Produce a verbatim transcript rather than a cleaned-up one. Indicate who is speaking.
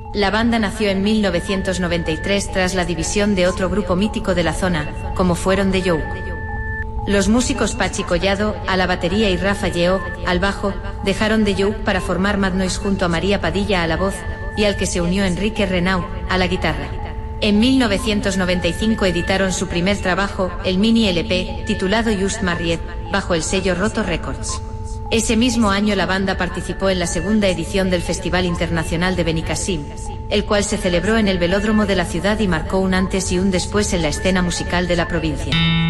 Speaker 1: La banda nació en mil novecientos noventa y tres tras la división de otro grupo mítico de la zona, como fueron The Joke. Los músicos Pachi Collado, a la batería y Rafa Lleó, al bajo, dejaron The Joke para formar Mad Noise junto a María Padilla a la voz, y al que se unió Enrique Renau, a la guitarra. En mil novecientos noventa y cinco editaron su primer trabajo, el mini L P, titulado Just Married, bajo el sello Roto Records. Ese mismo año la banda participó en la segunda edición del Festival Internacional de Benicàssim, el cual se celebró en el velódromo de la ciudad y marcó un antes y un después en la escena musical de la provincia.